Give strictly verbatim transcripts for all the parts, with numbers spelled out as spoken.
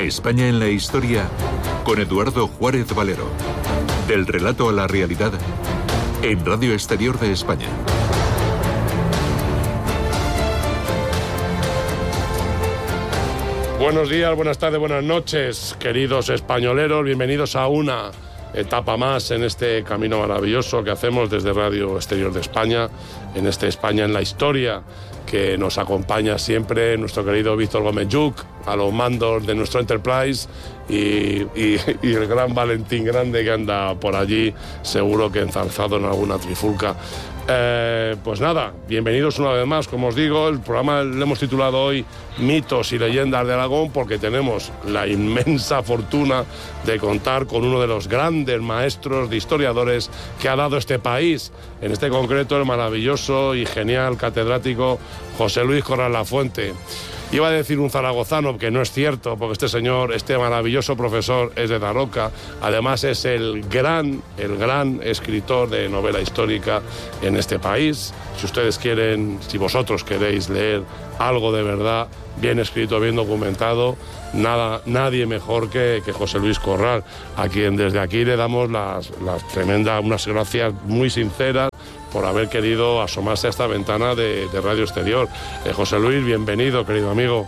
España en la historia con Eduardo Juárez Valero. Del relato a la realidad en Radio Exterior de España. Buenos días, buenas tardes, buenas noches, queridos españoleros. Bienvenidos a una etapa más en este camino maravilloso que hacemos desde Radio Exterior de España, en este España en la historia, que nos acompaña siempre nuestro querido Víctor Gómez Lluch, a los mandos de nuestro Enterprise, y, y, y el gran Valentín Grande, que anda por allí, seguro que enzarzado en alguna trifulca. Eh, pues nada, bienvenidos una vez más. Como os digo, el programa le hemos titulado hoy Mitos y Leyendas de Aragón, porque tenemos la inmensa fortuna de contar con uno de los grandes maestros de historiadores que ha dado este país, en este concreto el maravilloso y genial catedrático José Luis Corral Lafuente. Iba a decir un zaragozano, que no es cierto, porque este señor, este maravilloso profesor, es de Daroca. Además es el gran, el gran escritor de novela histórica en este país. Si ustedes quieren, si vosotros queréis leer algo de verdad, bien escrito, bien documentado, nada, nadie mejor que, que José Luis Corral, a quien desde aquí le damos las, las tremendas, unas gracias muy sinceras por haber querido asomarse a esta ventana de, de Radio Exterior. Eh, José Luis, bienvenido, querido amigo.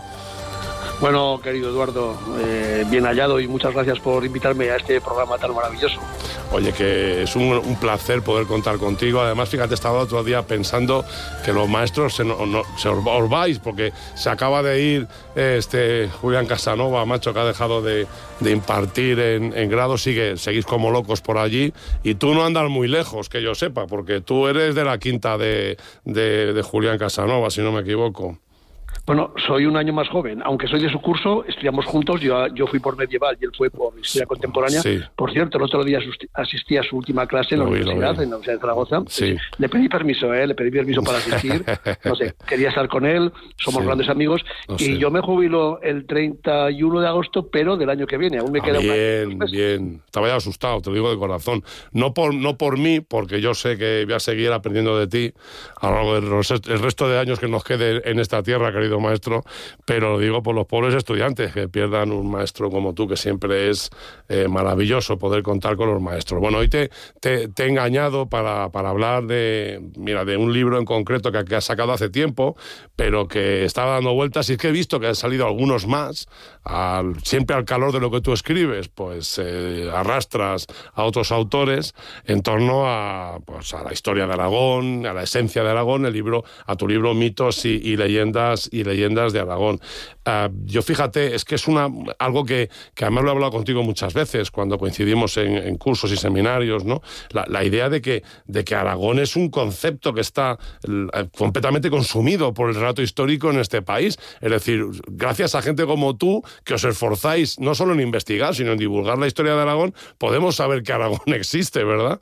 Bueno, querido Eduardo, eh, bien hallado, y muchas gracias por invitarme a este programa tan maravilloso. Oye, que es un, un placer poder contar contigo. Además, fíjate, estaba otro día pensando que los maestros se, no, no, se os, os vais, porque se acaba de ir este Julián Casanova, macho, que ha dejado de, de impartir en, en grado. Sigue, seguís como locos por allí, y tú no andas muy lejos, que yo sepa, porque tú eres de la quinta de, de, de Julián Casanova, si no me equivoco. Bueno, soy un año más joven, aunque soy de su curso, estudiamos juntos. Yo, yo fui por medieval y él fue por historia contemporánea. Sí. Por cierto, el otro día asistí a su última clase en la lo universidad, vi, vi. en la Universidad de Zaragoza. Sí. Le pedí permiso, ¿eh? Le pedí permiso para asistir. No sé, quería estar con él, somos sí. grandes amigos. No y sé. Yo me jubilo el treinta y uno de agosto, pero del año que viene. Aún me queda ah, un bien, año. Bien, estaba ya asustado, te lo digo de corazón. No por, no por mí, porque yo sé que voy a seguir aprendiendo de ti a lo largo del resto de años que nos quede en esta tierra, querido maestro. Pero lo digo por los pobres estudiantes, que pierdan un maestro como tú, que siempre es eh, maravilloso poder contar con los maestros. Bueno, hoy te, te, te he engañado para, para hablar de, mira, de un libro en concreto que, que has sacado hace tiempo, pero que estaba dando vueltas, y es que he visto que han salido algunos más, al, siempre al calor de lo que tú escribes, pues eh, arrastras a otros autores en torno a, pues, a la historia de Aragón, a la esencia de Aragón, el libro, a tu libro Mitos y, y leyendas y leyendas de Aragón. Uh, yo fíjate, es que es una algo que, que además lo he hablado contigo muchas veces cuando coincidimos en, en cursos y seminarios, ¿no? La, la idea de que, de que Aragón es un concepto que está uh, completamente consumido por el relato histórico en este país. Es decir, gracias a gente como tú, que os esforzáis no solo en investigar, sino en divulgar la historia de Aragón, podemos saber que Aragón existe, ¿verdad?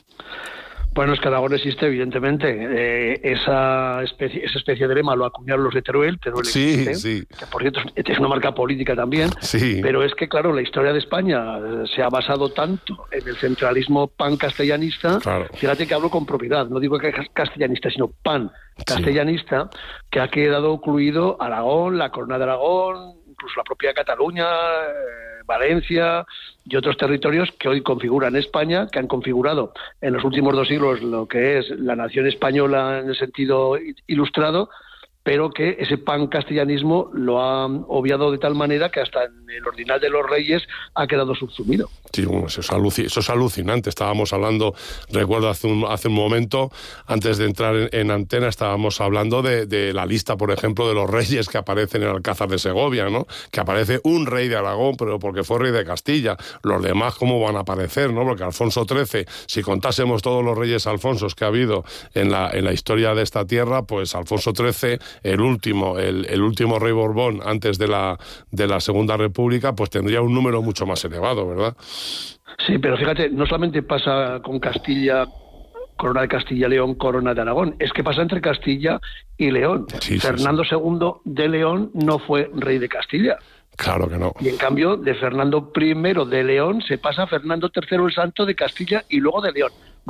Bueno, es que Aragón existe, evidentemente. Eh, esa especie esa especie de lema lo acuñaron los de Teruel. Teruel sí, existe, sí. que por cierto es una marca política también. Sí. Pero es que, claro, la historia de España se ha basado tanto en el centralismo pan-castellanista. Claro. Fíjate que hablo con propiedad, no digo que es castellanista, sino pan-castellanista, sí. Que ha quedado incluido Aragón, la Corona de Aragón, incluso la propia Cataluña, eh, Valencia y otros territorios que hoy configuran España, que han configurado en los últimos dos siglos lo que es la nación española en el sentido ilustrado, pero que ese pan-castellanismo lo ha obviado de tal manera que hasta en el Ordinal de los Reyes ha quedado subsumido. Sí, bueno, eso, es aluc- eso es alucinante. Estábamos hablando, recuerdo hace un, hace un momento, antes de entrar en, en antena, estábamos hablando de, de la lista, por ejemplo, de los reyes que aparecen en el Alcázar de Segovia, ¿no? Que aparece un rey de Aragón, pero porque fue rey de Castilla. Los demás, ¿cómo van a aparecer, no? Porque Alfonso trece, si contásemos todos los reyes Alfonsos que ha habido en la, en la historia de esta tierra, pues Alfonso trece, el último, el, el último rey Borbón antes de la, de la Segunda República, pues tendría un número mucho más elevado, ¿verdad? Sí, pero fíjate, no solamente pasa con Castilla, Corona de Castilla y León, Corona de Aragón, es que pasa entre Castilla y León. Sí, Fernando sí, sí. segundo de León no fue rey de Castilla. Claro que no. Y en cambio, de Fernando primero de León se pasa a Fernando tercero el Santo de Castilla y luego de León. Bueno,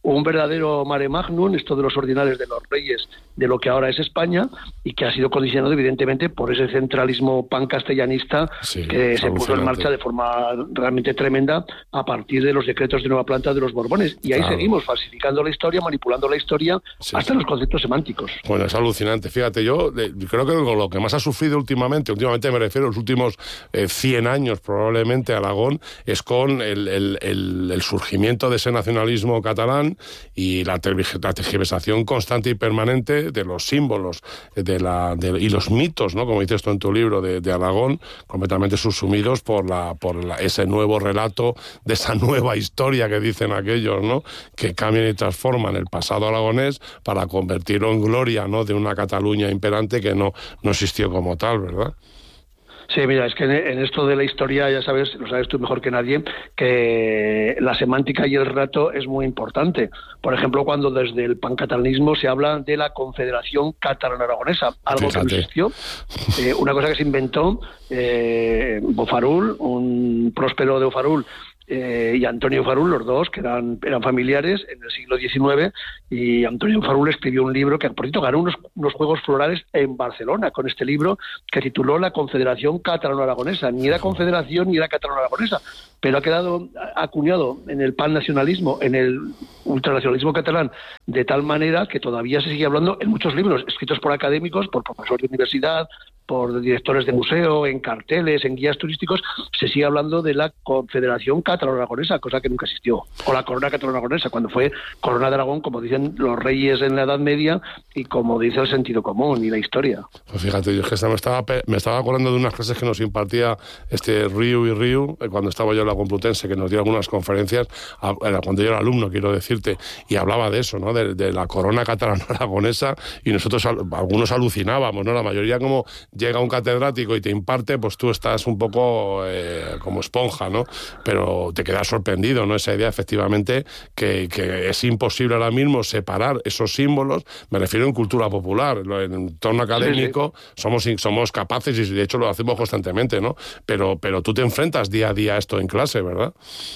un verdadero mare magnum, esto de los ordinales de los reyes, de lo que ahora es España, y que ha sido condicionado evidentemente por ese centralismo pancastellanista sí, que se puso en marcha de forma realmente tremenda a partir de los decretos de nueva planta de los Borbones. Y ahí claro. seguimos falsificando la historia, manipulando la historia, sí. hasta los conceptos semánticos. Bueno, es alucinante. Fíjate, yo eh, creo que lo que más ha sufrido últimamente, últimamente me refiero a los últimos eh, cien años probablemente, Aragón, es con el, el, el, el surgimiento de ese nacionalismo catalán y la, la tergiversación constante y permanente de los símbolos de la, de, y los mitos, ¿no? Como dices tú en tu libro, de, de Aragón, completamente subsumidos por, la, por la, ese nuevo relato de esa nueva historia que dicen aquellos, ¿no? Que cambian y transforman el pasado aragonés para convertirlo en gloria, ¿no? De una Cataluña imperante que no, no existió como tal, ¿verdad? Sí, mira, es que en esto de la historia, ya sabes, lo sabes tú mejor que nadie, que la semántica y el relato es muy importante. Por ejemplo, cuando desde el pancatalanismo se habla de la Confederación Catalano-Aragonesa, algo Fíjate. que no existió, eh, una cosa que se inventó eh, Bofarull, un próspero de Bofarull, Eh, y Antonio Bofarull, los dos, que eran, eran familiares en el siglo diecinueve, y Antonio Bofarull escribió un libro que, por cierto, ganó unos, unos Juegos Florales en Barcelona con este libro que tituló La Confederación Catalano-Aragonesa. Ni era confederación ni era catalano-aragonesa, pero ha quedado acuñado en el pannacionalismo, en el ultranacionalismo catalán, de tal manera que todavía se sigue hablando en muchos libros escritos por académicos, por profesores de universidad, por directores de museo, en carteles, en guías turísticos, se sigue hablando de la Confederación Catalano-Aragonesa, cosa que nunca existió, o la Corona Catalano-Aragonesa, cuando fue Corona de Aragón, como dicen los reyes en la Edad Media y como dice el sentido común y la historia. Pues fíjate, yo es que me estaba, me estaba acordando de unas clases que nos impartía este Riu y Riu, cuando estaba yo en la Complutense, que nos dio algunas conferencias, cuando yo era alumno, quiero decirte, y hablaba de eso, ¿no? De, de la Corona Catalano-Aragonesa, y nosotros algunos alucinábamos, ¿no? La mayoría, como llega un catedrático y te imparte, pues tú estás un poco eh, como esponja, ¿no? Pero te quedas sorprendido, ¿no? Esa idea, efectivamente, que, que es imposible ahora mismo separar esos símbolos, me refiero en cultura popular, en entorno académico, sí, sí. somos somos capaces, y de hecho lo hacemos constantemente, ¿no? Pero, pero tú te enfrentas día a día a esto en clase, ¿verdad?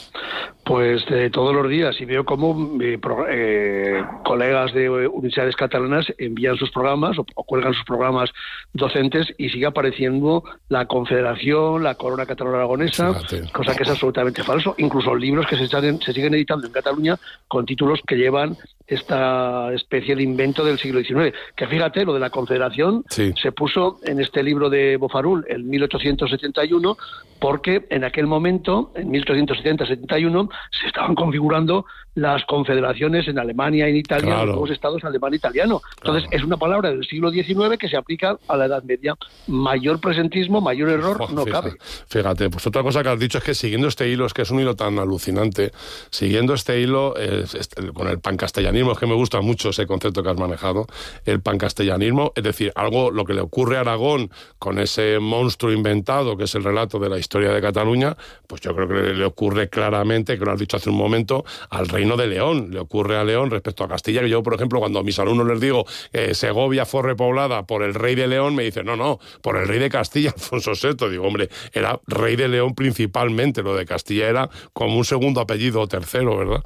Pues eh, todos los días, y veo cómo eh, pro, eh, colegas de universidades catalanas envían sus programas o, o cuelgan sus programas docentes y sigue apareciendo la Confederación, la Corona Catalano-Aragonesa, Fíjate. cosa que es absolutamente falso. Incluso libros que se, están, se siguen editando en Cataluña con títulos que llevan esta especie de invento del siglo diecinueve. Que fíjate, lo de la Confederación sí. se puso en este libro de Bofarull en mil ochocientos setenta y uno, porque en aquel momento, en mil ochocientos setenta setenta y uno, se estaban configurando las confederaciones en Alemania, en Italia, claro. los nuevos estados alemán e italiano. Entonces, claro. es una palabra del siglo diecinueve que se aplica a la Edad Media. Mayor presentismo, mayor error, oh, no fíjate, cabe. Fíjate, pues otra cosa que has dicho es que siguiendo este hilo, es que es un hilo tan alucinante, siguiendo este hilo, es, es, con el pancastellanismo, es que me gusta mucho ese concepto que has manejado, el pancastellanismo, es decir, algo, lo que le ocurre a Aragón con ese monstruo inventado, que es el relato de la historia de Cataluña, pues yo creo que le, le ocurre claramente, que lo has dicho hace un momento, al rey de León, le ocurre a León respecto a Castilla, que yo, por ejemplo, cuando a mis alumnos les digo que eh, Segovia fue repoblada por el rey de León, me dicen, no, no, por el rey de Castilla, Alfonso sexto. Digo, hombre, era rey de León principalmente, lo de Castilla era como un segundo apellido o tercero, ¿verdad?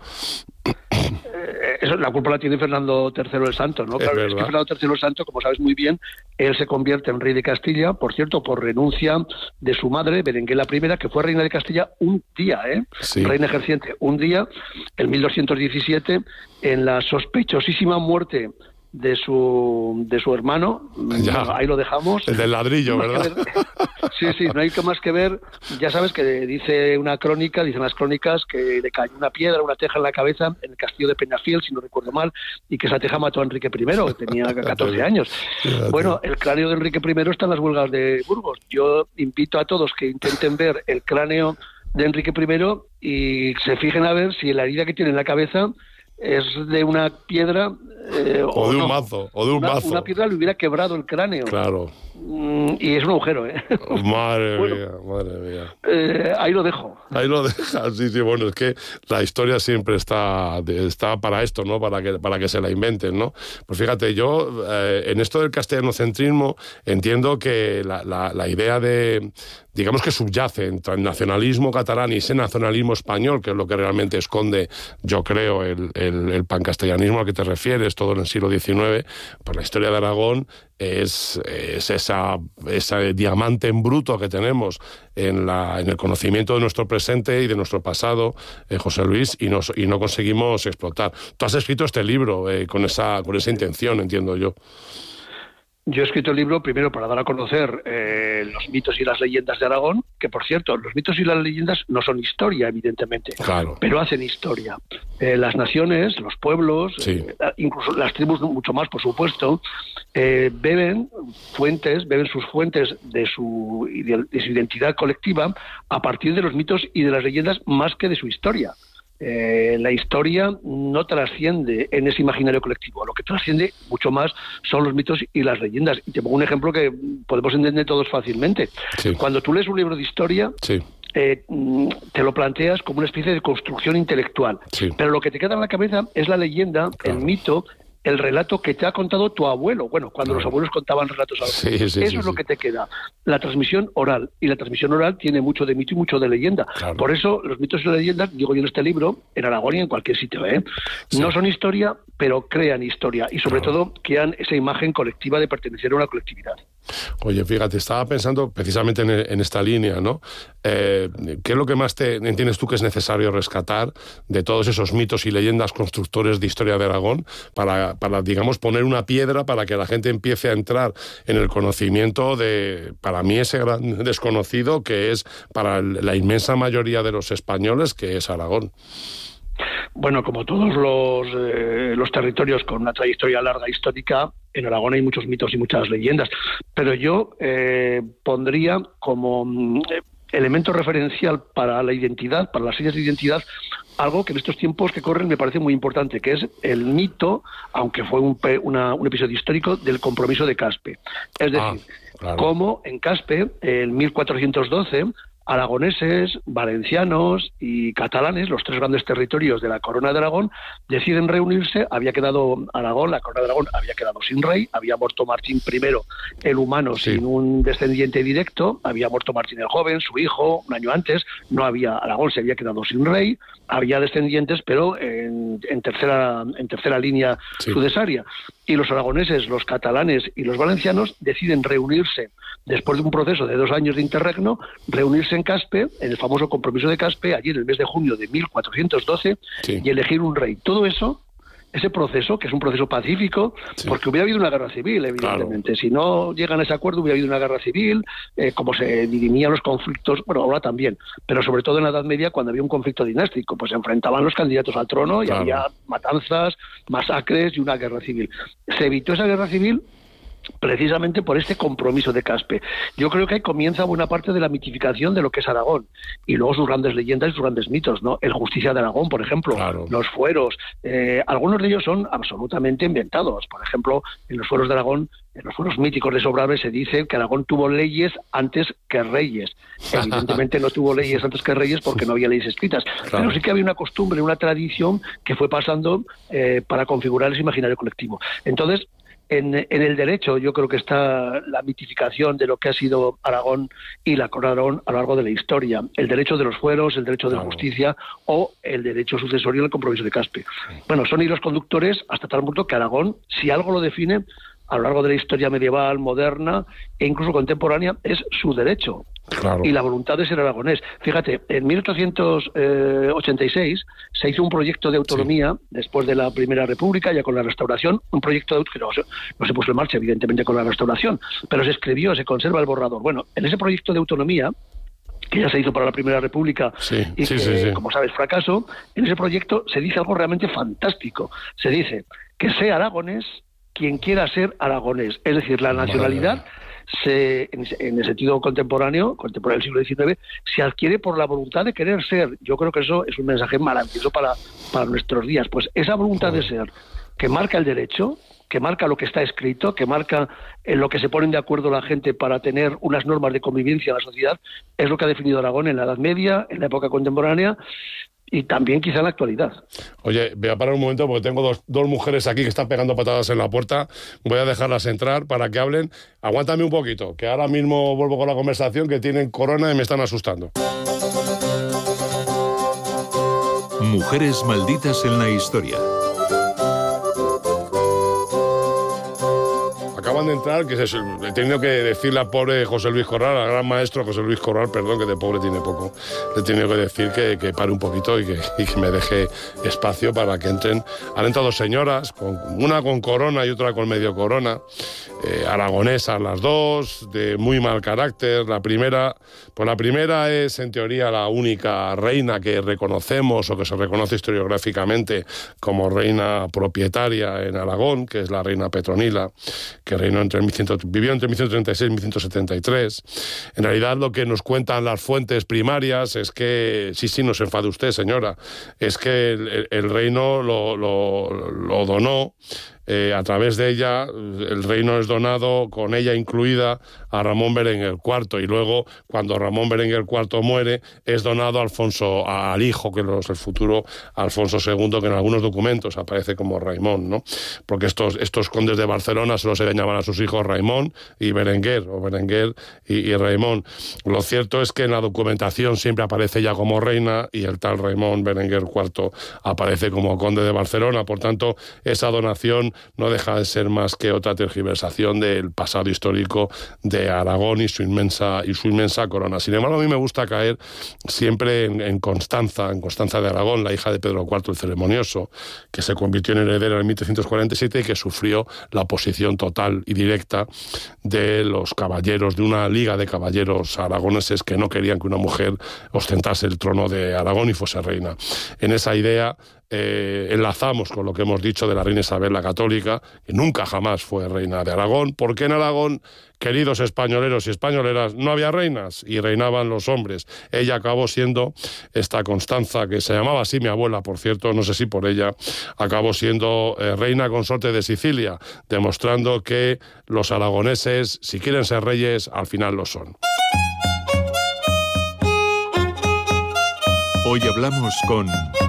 Eso, la culpa la tiene Fernando tercero el Santo, ¿no? Claro, es, es que Fernando tercero el Santo, como sabes muy bien, él se convierte en rey de Castilla, por cierto, por renuncia de su madre, Berenguela I, que fue reina de Castilla un día, ¿eh? Sí. Reina ejerciente un día, en mil doscientos diecisiete, en la sospechosísima muerte de su de su hermano, ya. Ahí lo dejamos. El del ladrillo, ¿verdad? Sí, sí, no hay más que ver. Ya sabes que dice una crónica, dicen las crónicas, que le cayó una piedra, una teja en la cabeza en el castillo de Peñafiel, si no recuerdo mal, y que esa teja mató a Enrique I, que tenía catorce años. Bueno, el cráneo de Enrique I está en las huelgas de Burgos. Yo invito a todos que intenten ver el cráneo de Enrique I y se fijen a ver si la herida que tiene en la cabeza es de una piedra eh, o, o de un no. mazo o de un una, mazo una piedra le hubiera quebrado el cráneo, claro, mm, y es un agujero, ¿eh? Madre bueno, mía, madre mía. Eh, ahí lo dejo. Ahí lo dejas, sí, sí, bueno, es que la historia siempre está, está para esto, ¿no? Para que, para que se la inventen, ¿no? Pues fíjate, yo eh, en esto del castellanocentrismo entiendo que la, la, la idea de, digamos que subyace entre el nacionalismo catalán y ese nacionalismo español, que es lo que realmente esconde, yo creo, el, el, el pancastellanismo al que te refieres, todo en el siglo diecinueve, pues la historia de Aragón es, es esa, ese diamante en bruto que tenemos en, la, en el conocimiento de nuestro presente y de nuestro pasado, eh, José Luis, y no, y no conseguimos explotar. Tú has escrito este libro eh, con, esa, con esa intención, entiendo yo. Yo he escrito el libro primero para dar a conocer eh, los mitos y las leyendas de Aragón, que por cierto, los mitos y las leyendas no son historia, evidentemente, claro, pero hacen historia. Eh, las naciones, los pueblos, sí. eh, incluso las tribus mucho más, por supuesto, eh, beben fuentes, beben sus fuentes de su, de su identidad colectiva a partir de los mitos y de las leyendas más que de su historia. Eh, la historia no trasciende en ese imaginario colectivo, lo que trasciende mucho más son los mitos y las leyendas. Y te pongo un ejemplo que podemos entender todos fácilmente. Sí. Cuando tú lees un libro de historia, sí. eh, te lo planteas como una especie de construcción intelectual, sí. pero lo que te queda en la cabeza es la leyenda, claro. el mito, el relato que te ha contado tu abuelo. Bueno, cuando claro. los abuelos contaban relatos a los sí, sí, Eso sí, es lo sí. que te queda. La transmisión oral. Y la transmisión oral tiene mucho de mito y mucho de leyenda. Claro. Por eso, los mitos y las leyendas, digo yo en este libro, en Aragón y en cualquier sitio, ¿eh? Sí. no son historia, pero crean historia. Y sobre claro. todo, crean esa imagen colectiva de pertenecer a una colectividad. Oye, fíjate, estaba pensando precisamente en, en esta línea, ¿no? Eh, ¿Qué es lo que más te entiendes tú que es necesario rescatar de todos esos mitos y leyendas constructores de historia de Aragón para, para, digamos, poner una piedra para que la gente empiece a entrar en el conocimiento de, para mí, ese gran desconocido que es para la inmensa mayoría de los españoles, que es Aragón? Bueno, como todos los, eh, los territorios con una trayectoria larga histórica, en Aragón hay muchos mitos y muchas leyendas, pero yo eh, pondría como eh, elemento referencial para la identidad, para las señas de identidad, algo que en estos tiempos que corren me parece muy importante, que es el mito, aunque fue un, una, un episodio histórico, del compromiso de Caspe. Es decir, ah, claro. cómo en Caspe, en mil cuatrocientos doce, aragoneses, valencianos y catalanes, los tres grandes territorios de la Corona de Aragón, deciden reunirse. Había quedado Aragón, la Corona de Aragón había quedado sin rey, había muerto Martín primero, el humano, sí. sin un descendiente directo, había muerto Martín el joven, su hijo, un año antes, no había, Aragón se había quedado sin rey, había descendientes, pero en, en tercera en tercera línea sí. sucesaria. Y los aragoneses, los catalanes y los valencianos deciden reunirse, después de un proceso de dos años de interregno, reunirse en Caspe, en el famoso compromiso de Caspe, allí en el mes de junio de mil cuatrocientos doce, sí. y elegir un rey. Todo eso, ese proceso, que es un proceso pacífico, sí. porque hubiera habido una guerra civil, evidentemente. Claro. Si no llegan a ese acuerdo, hubiera habido una guerra civil, eh, como se dirimían los conflictos, bueno, ahora también, pero sobre todo en la Edad Media, cuando había un conflicto dinástico, pues se enfrentaban los candidatos al trono y claro. había matanzas, masacres y una guerra civil. Se evitó esa guerra civil precisamente por este compromiso de Caspe. Yo creo que ahí comienza buena parte de la mitificación de lo que es Aragón, y luego sus grandes leyendas y sus grandes mitos, ¿no? El Justicia de Aragón, por ejemplo, claro. los fueros, eh, algunos de ellos son absolutamente inventados. Por ejemplo, en los fueros de Aragón, en los fueros míticos de Sobrarbe se dice que Aragón tuvo leyes antes que reyes. Evidentemente no tuvo leyes antes que reyes porque no había leyes escritas, claro. pero sí que había una costumbre, una tradición que fue pasando eh, para configurar ese imaginario colectivo. Entonces, En, en el derecho yo creo que está la mitificación de lo que ha sido Aragón y la Corona de Aragón a lo largo de la historia. El derecho de los fueros, el derecho de la justicia o el derecho sucesorio del compromiso de Caspe. Bueno, son hilos conductores hasta tal punto que Aragón, si algo lo define a lo largo de la historia medieval, moderna e incluso contemporánea, es su derecho. Claro. Y la voluntad de ser aragonés. Fíjate, en mil ochocientos ochenta y seis se hizo un proyecto de autonomía, sí. después de la Primera República, ya con la Restauración, un proyecto de, que no, no se puso en marcha, evidentemente, con la Restauración, pero se escribió, se conserva el borrador. Bueno, en ese proyecto de autonomía, que ya se hizo para la Primera República sí, y sí, que, sí, sí. como sabes, fracasó, en ese proyecto se dice algo realmente fantástico. Se dice que sea aragonés quien quiera ser aragonés. Es decir, la nacionalidad... Se, en, en el sentido contemporáneo, contemporáneo del siglo diecinueve, se adquiere por la voluntad de querer ser. Yo creo que eso es un mensaje maravilloso para, para nuestros días. Pues esa voluntad de ser, que marca el derecho, que marca lo que está escrito, que marca en lo que se ponen de acuerdo la gente para tener unas normas de convivencia en la sociedad, es lo que ha definido Aragón en la Edad Media, en la época contemporánea, y también quizá en la actualidad. Oye, voy a parar un momento porque tengo dos, dos mujeres aquí que están pegando patadas en la puerta. Voy a dejarlas entrar para que hablen. Aguántame un poquito, que ahora mismo vuelvo con la conversación, que tienen corona y me están asustando. Mujeres malditas en la historia. Acaban de entrar, que es eso, he tenido que decirle al pobre José Luis Corral, al gran maestro José Luis Corral, perdón, que de pobre tiene poco, le he tenido que decir que, que pare un poquito y que, y que me deje espacio para que entren. Han entrado dos señoras, con, una con corona y otra con medio corona, eh, aragonesas las dos, de muy mal carácter. La primera, pues la primera es en teoría la única reina que reconocemos o que se reconoce historiográficamente como reina propietaria en Aragón, que es la reina Petronila, que reinó entre mil cien, vivió entre mil ciento treinta y seis y mil ciento setenta y tres. En realidad lo que nos cuentan las fuentes primarias es que, sí, sí, no se enfade usted, señora, es que el, el reino lo, lo, lo donó. Eh, a través de ella, el reino es donado, con ella incluida, a Ramón Berenguer cuarto, y luego, cuando Ramón Berenguer cuarto muere, es donado a Alfonso, al hijo, que es el futuro Alfonso segundo, que en algunos documentos aparece como Raimón, ¿no? Porque estos, estos condes de Barcelona solo se llamaban a sus hijos Raimón y Berenguer, o Berenguer y, y Raimón. Lo cierto es que en la documentación siempre aparece ella como reina, y el tal Raimón Berenguer cuarto aparece como conde de Barcelona. Por tanto, esa donación no deja de ser más que otra tergiversación del pasado histórico de Aragón y su inmensa y su inmensa corona. Sin embargo, a mí me gusta caer siempre en, en Constanza, en Constanza de Aragón, la hija de Pedro cuarto el Ceremonioso, que se convirtió en heredera en mil trescientos cuarenta y siete y que sufrió la oposición total y directa de los caballeros, de una liga de caballeros aragoneses que no querían que una mujer ostentase el trono de Aragón y fuese reina. En esa idea Eh, enlazamos con lo que hemos dicho de la reina Isabel la Católica, que nunca jamás fue reina de Aragón, porque en Aragón, queridos españoleros y españoleras, no había reinas y reinaban los hombres. Ella acabó siendo esta Constanza, que se llamaba así mi abuela, por cierto, no sé si por ella, acabó siendo eh, reina consorte de Sicilia, demostrando que los aragoneses, si quieren ser reyes, al final lo son. Hoy hablamos con...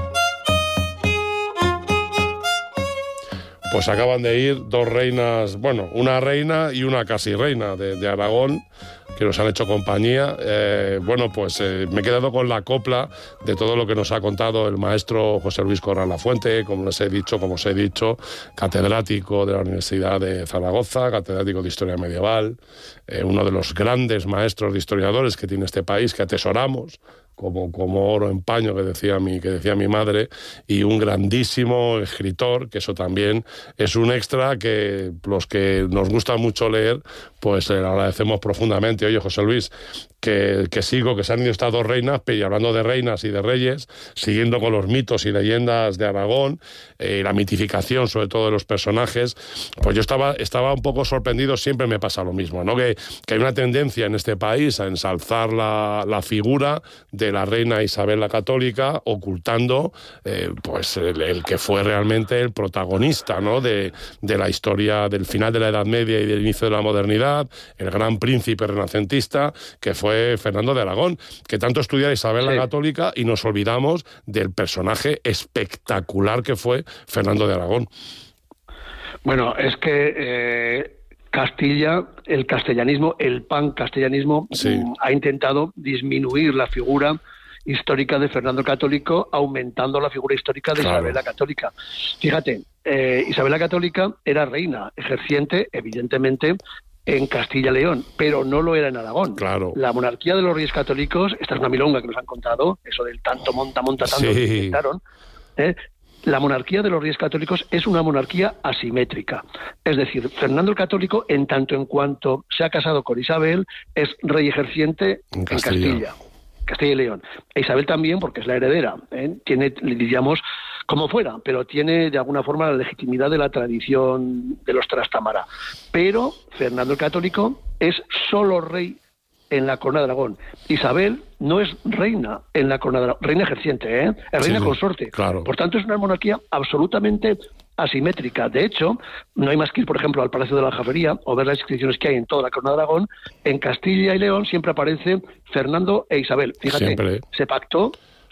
Pues acaban de ir dos reinas, bueno, una reina y una casi reina de, de Aragón, que nos han hecho compañía. Eh, bueno, pues eh, me he quedado con la copla de todo lo que nos ha contado el maestro José Luis Corral Lafuente, como les he dicho, como os he dicho, catedrático de la Universidad de Zaragoza, catedrático de Historia Medieval, eh, uno de los grandes maestros de historiadores que tiene este país, que atesoramos como, como oro en paño, que decía, mi, que decía mi madre, y un grandísimo escritor, que eso también es un extra que los que nos gusta mucho leer, pues le agradecemos profundamente. Oye, José Luis, que, que sigo, que se han ido estas dos reinas, y hablando de reinas y de reyes, siguiendo con los mitos y leyendas de Aragón, eh, la mitificación sobre todo de los personajes, pues yo estaba, estaba un poco sorprendido, siempre me pasa lo mismo, ¿no? Que, que hay una tendencia en este país a ensalzar la, la figura de la reina Isabel la Católica, ocultando eh, pues el, el que fue realmente el protagonista, ¿no? de, de la historia del final de la Edad Media y del inicio de la modernidad, el gran príncipe renacentista, que fue Fernando de Aragón, que tanto estudia a Isabel sí. la Católica, y nos olvidamos del personaje espectacular que fue Fernando de Aragón. Bueno, es que eh, Castilla, el castellanismo, el pancastellanismo, sí. ha intentado disminuir la figura histórica de Fernando el Católico, aumentando la figura histórica de claro. Isabel la Católica. Fíjate, eh, Isabel la Católica era reina ejerciente, evidentemente, en Castilla y León, pero no lo era en Aragón. Claro. La monarquía de los Reyes Católicos, esta es una milonga que nos han contado, eso del tanto monta, monta tanto sí. que inventaron, ¿eh? La monarquía de los Reyes Católicos es una monarquía asimétrica. Es decir, Fernando el Católico, en tanto en cuanto se ha casado con Isabel, es rey ejerciente en Castilla. En Castilla. Castilla y León. E Isabel también, porque es la heredera, ¿eh? Tiene, diríamos, como fuera, pero tiene de alguna forma la legitimidad de la tradición de los Trastámara. Pero Fernando el Católico es solo rey en la corona de Aragón. Isabel no es reina en la corona de Aragón, reina ejerciente, ¿eh? Es reina sí, consorte. Claro. Por tanto, es una monarquía absolutamente asimétrica. De hecho, no hay más que ir, por ejemplo, al Palacio de la Aljafería o ver las inscripciones que hay en toda la corona de Aragón. En Castilla y León siempre aparece Fernando e Isabel. Fíjate, siempre. se pactó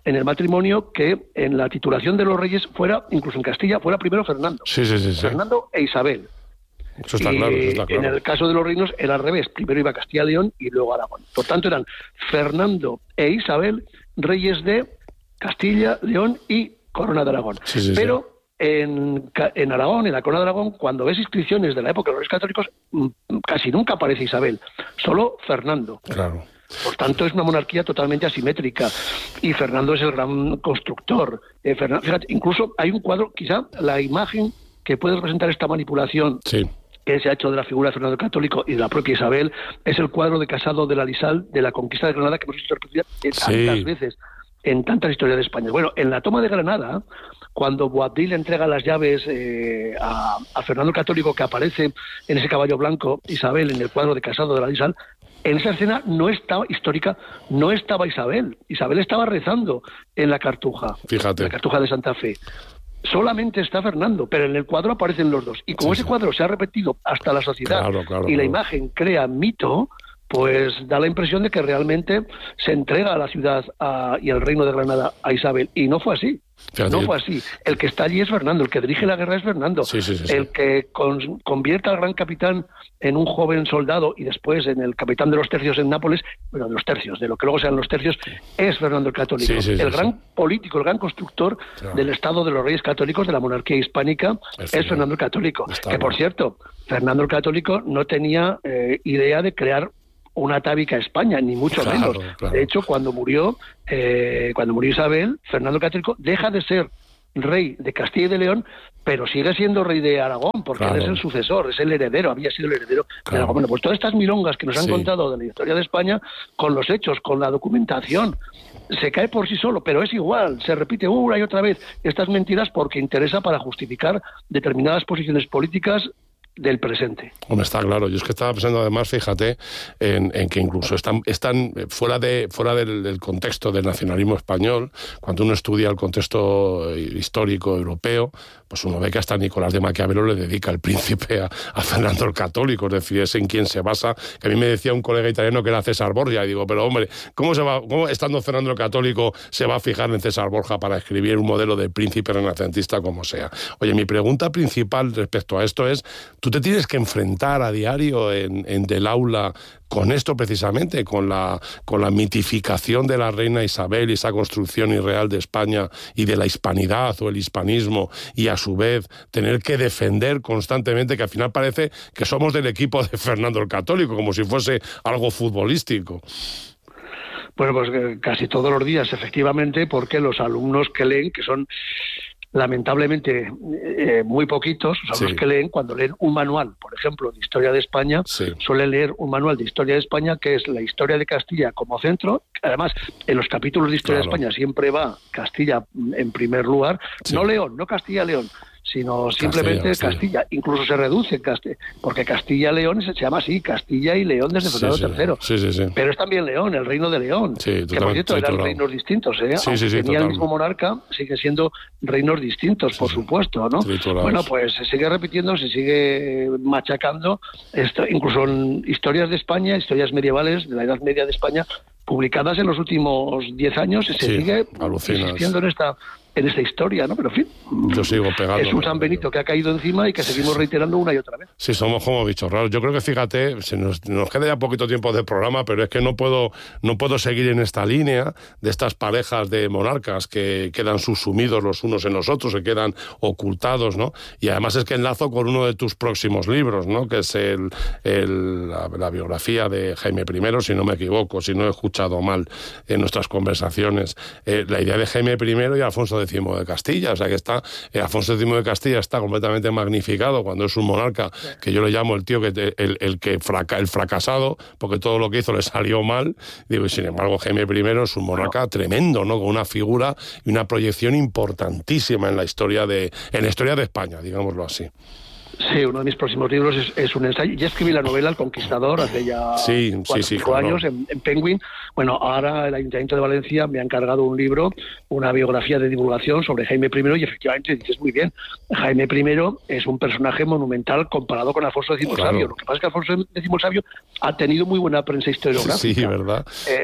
en el matrimonio que en la titulación de los reyes fuera, incluso en Castilla, fuera primero Fernando. Sí, sí, sí, sí. Fernando e Isabel. Eso está, y, claro, eso está claro. En el caso de los reinos era al revés. Primero iba Castilla y León y luego Aragón. Por tanto, eran Fernando e Isabel, reyes de Castilla, León y Corona de Aragón. Sí, sí, Pero sí. En, en Aragón, en la Corona de Aragón, cuando ves inscripciones de la época de los Reyes Católicos, casi nunca aparece Isabel, solo Fernando. Claro. Por tanto, es una monarquía totalmente asimétrica y Fernando es el gran constructor. Eh, Fernando, fíjate, incluso hay un cuadro, quizá la imagen que puede representar esta manipulación sí. que se ha hecho de la figura de Fernando el Católico y de la propia Isabel, es el cuadro de Casado de la Lisal de la conquista de Granada, que hemos visto repetida tantas sí. veces en tantas historias de España. Bueno, en la toma de Granada, cuando Boabdil entrega las llaves eh, a, a Fernando el Católico, que aparece en ese caballo blanco, Isabel, en el cuadro de Casado de la Lisal, en esa escena no estaba histórica, no estaba Isabel. Isabel estaba rezando en la Cartuja, Fíjate. en la Cartuja de Santa Fe. Solamente está Fernando, pero en el cuadro aparecen los dos. Y como sí, ese sí. cuadro se ha repetido hasta la sociedad claro, claro, y la claro. imagen crea mito, pues da la impresión de que realmente se entrega a la ciudad a, y al reino de Granada a Isabel. Y no fue así. Fíjate. No fue así. El que está allí es Fernando, el que dirige la guerra es Fernando. Sí, sí, sí, sí. El que con, convierte al gran capitán en un joven soldado y después en el capitán de los tercios en Nápoles, bueno, de los tercios, de lo que luego sean los tercios, es Fernando el Católico. Sí, sí, sí, el gran sí. político, el gran constructor claro. del Estado de los Reyes Católicos, de la monarquía hispánica, el es final. Fernando el Católico. Está que, por cierto, Fernando el Católico no tenía eh, idea de crear una atávica a España, ni mucho claro, menos. Claro. De hecho, cuando murió eh, cuando murió Isabel, Fernando el Católico deja de ser rey de Castilla y de León, pero sigue siendo rey de Aragón, porque claro. él es el sucesor, es el heredero, había sido el heredero claro. de Aragón. Bueno, pues todas estas milongas que nos han sí. contado de la historia de España, con los hechos, con la documentación, se cae por sí solo, pero es igual, se repite una y otra vez estas mentiras porque interesa para justificar determinadas posiciones políticas del presente. Hombre, está claro. Yo es que estaba pensando además, fíjate, en, en que incluso están, están fuera de fuera del, del contexto del nacionalismo español. Cuando uno estudia el contexto histórico europeo, pues uno ve que hasta Nicolás de Maquiavelo le dedica el príncipe a, a Fernando el Católico, es decir, es en quien se basa. Que a mí me decía un colega italiano que era César Borgia, y digo, pero hombre, ¿cómo se va, cómo estando Fernando el Católico se va a fijar en César Borja para escribir un modelo de príncipe renacentista como sea? Oye, mi pregunta principal respecto a esto es, tú te tienes que enfrentar a diario en, en del aula con esto precisamente, con la, con la mitificación de la reina Isabel y esa construcción irreal de España y de la hispanidad o el hispanismo, y a su vez tener que defender constantemente que al final parece que somos del equipo de Fernando el Católico, como si fuese algo futbolístico. Bueno, pues casi todos los días, efectivamente, porque los alumnos que leen, que son lamentablemente eh, muy poquitos, son sí. los que leen cuando leen un manual, por ejemplo, de Historia de España, sí. suelen leer un manual de Historia de España que es la historia de Castilla como centro. Además, en los capítulos de Historia claro. de España siempre va Castilla en primer lugar, sí. no León, no Castilla-León, sino simplemente Castilla, Castilla. Castilla. Incluso se reduce, Castilla, porque Castilla-León se llama así, Castilla y León desde Fernando sí, sí. tercero. Sí, sí, sí. Pero es también León, el reino de León, sí, que por cierto eran reinos distintos, ¿eh? Sí, sí, sí, tenía total. el mismo monarca, sigue siendo reinos distintos, sí, por supuesto, ¿no? Triturados. Bueno, pues se sigue repitiendo, se sigue machacando, esto, incluso en historias de España, historias medievales de la Edad Media de España, publicadas en los últimos diez años, se sí, sigue alucinas. insistiendo en esta en esta historia, ¿no? Pero en fin, yo sigo pegando, es un San Benito que ha caído encima y que seguimos reiterando una y otra vez. Sí, somos como bichos raros. Yo creo que, fíjate, se nos, nos queda ya poquito tiempo de programa, pero es que no puedo, no puedo seguir en esta línea de estas parejas de monarcas que quedan subsumidos los unos en los otros, se quedan ocultados, ¿no? Y además es que enlazo con uno de tus próximos libros, ¿no? Que es el, el, la, la biografía de Jaime primero, si no me equivoco, si no he escuchado mal en nuestras conversaciones. Eh, la idea de Jaime primero y Alfonso X de Castilla, o sea que está eh, Alfonso X de Castilla está completamente magnificado cuando es un monarca que yo le llamo el tío que te, el, el que fraca, el fracasado, porque todo lo que hizo le salió mal. Digo, y sin embargo Jaime primero es un monarca no. tremendo, ¿no? Con una figura y una proyección importantísima en la historia de en la historia de España, digámoslo así. Sí, uno de mis próximos libros es, es un ensayo. Ya escribí la novela El Conquistador hace ya sí, cuatro sí, sí, cinco claro. años en, en Penguin. Bueno, ahora el Ayuntamiento de Valencia me ha encargado un libro, una biografía de divulgación sobre Jaime primero, y efectivamente dices muy bien, Jaime primero es un personaje monumental comparado con Alfonso X claro. Sabio. Lo que pasa es que Alfonso X Sabio ha tenido muy buena prensa historiográfica. Sí, ¿verdad? Eh,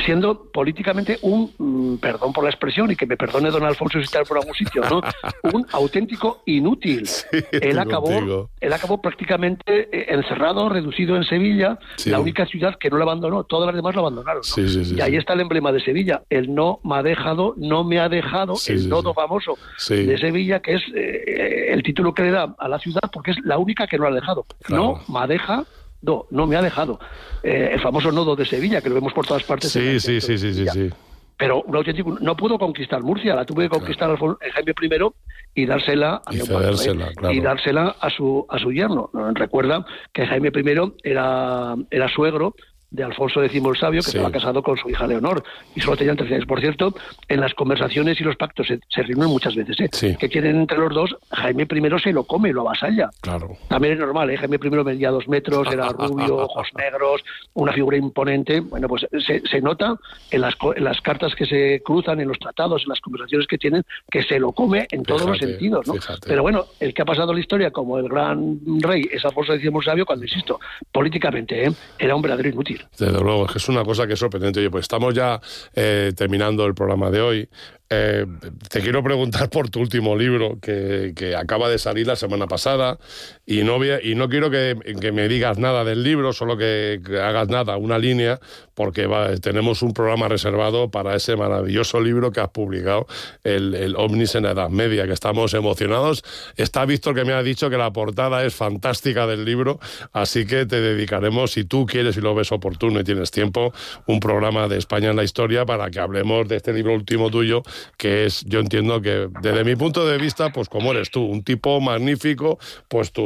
siendo políticamente un, mm, perdón por la expresión, y que me perdone don Alfonso si está por algún sitio, ¿no? Un auténtico inútil. Sí, él, acabó, él acabó prácticamente encerrado, reducido en Sevilla, sí. La única ciudad que no lo abandonó, todas las demás lo abandonaron, ¿no? Sí, sí, sí, y ahí sí. está el emblema de Sevilla, el no me ha dejado, no me ha dejado, sí, el sí, nodo sí. famoso sí. de Sevilla, que es eh, el título que le da a la ciudad, porque es la única que no ha dejado. Claro. No me deja, no, no me ha dejado. Eh, el famoso nodo de Sevilla, que lo vemos por todas partes. Sí, sí, sí, sí, sí, sí. Pero un auténtico, no pudo conquistar Murcia, la tuve que conquistar claro. a Jaime I y dársela a y, mi padre, ¿eh? claro. y dársela a su a su yerno. Recuerda que Jaime I era, era suegro de Alfonso X el Sabio, que sí. estaba casado con su hija Leonor, y solo tenían trece años. Por cierto, en las conversaciones y los pactos se, se reúnen muchas veces, ¿eh? sí. que quieren entre los dos, Jaime I se lo come, lo avasalla. Claro. También es normal, ¿eh? Jaime I medía dos metros, era rubio, ojos negros, una figura imponente. Bueno, pues se, se nota en las, en las cartas que se cruzan, en los tratados, en las conversaciones que tienen, que se lo come en todos fíjate, los sentidos, ¿no? Fíjate. Pero bueno, el que ha pasado la historia como el gran rey es Alfonso X el Sabio, cuando, insisto, políticamente, ¿eh? era un verdadero inútil. Desde luego, es que es una cosa que es sorprendente. Oye, pues estamos ya eh, terminando el programa de hoy. Eh, te quiero preguntar por tu último libro que, que acaba de salir la semana pasada y no, voy a, y no quiero que, que me digas nada del libro, solo que, que hagas nada, una línea, porque va, tenemos un programa reservado para ese maravilloso libro que has publicado, el, el Ovnis en la Edad Media, que estamos emocionados. Está Víctor, que me ha dicho que la portada es fantástica del libro, así que te dedicaremos, si tú quieres y lo ves oportuno y tienes tiempo, un programa de España en la Historia para que hablemos de este libro último tuyo, que es, yo entiendo que desde mi punto de vista, pues como eres tú, un tipo magnífico, pues tú